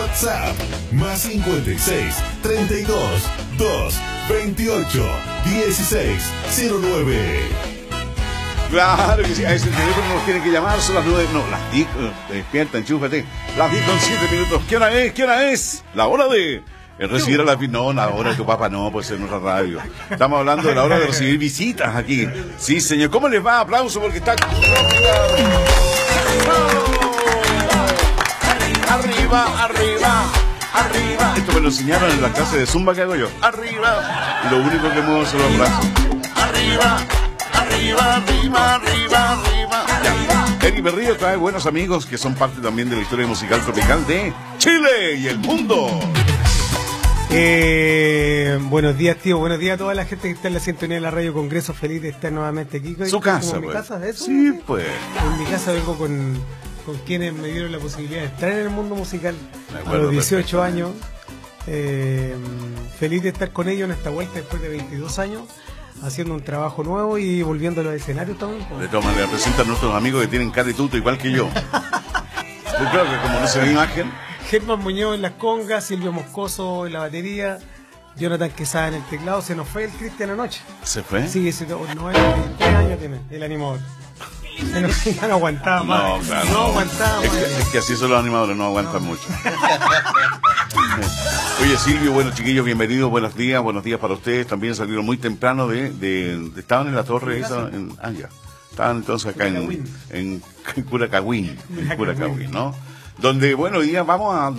WhatsApp más 56 32 2 28 16 09. Claro que sí, a ese teléfono nos tienen que llamar, son las 9, no, las 10, despierta, enchúfate, las 10 con 7 minutos. ¿Qué hora es? ¿Qué hora es? La hora de recibir a la... No, la hora de tu papá no, pues en nuestra radio. Estamos hablando de la hora de recibir visitas aquí. Sí, señor, ¿cómo les va? Aplauso porque está... Arriba, arriba, arriba. Esto me lo enseñaron en la clase de Zumba que hago yo. Arriba. Y lo único que muevo son los brazos. Arriba. Arriba, arriba, arriba, arriba. Ya. Eri Berrío trae buenos amigos que son parte también de la historia musical tropical de Chile y el mundo. Buenos días, tío. Buenos días a toda la gente que está en la sintonía de la Radio Congreso. Feliz de estar nuevamente aquí. Su casa, mi pues. casa, ¿de eso? Sí, pues. En mi casa vengo con quienes me dieron la posibilidad de estar en el mundo musical a Bueno, los 18 años. Feliz de estar con ellos en esta vuelta después de 22 años. Haciendo un trabajo nuevo y volviendo a los escenarios también. De todas maneras, presentan a nuestros amigos que tienen cara y tuto igual que yo. Yo creo que como no se ve imagen. Germán Muñoz en las congas, Silvio Moscoso en la batería, Jonathan Quesada en el teclado. Se nos fue el Cristian anoche. ¿Se fue? Sí, 93 años tiene el animador. Ya no aguantaba más. No, claro. No aguantaba más. Es que así son los animadores, no aguantan mucho. Oye, Silvio, bueno, chiquillos, bienvenidos, buenos días para ustedes. También salieron muy temprano estaban en la torre esa, ya. Estaban entonces acá en Curacahuín, ¿no? Donde, bueno, hoy día vamos a